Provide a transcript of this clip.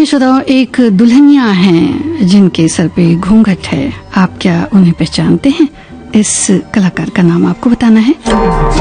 श्रोताओं, एक दुल्हनिया हैं जिनके सर पे घूंघट है। आप क्या उन्हें पहचानते हैं? इस कलाकार का नाम आपको बताना है।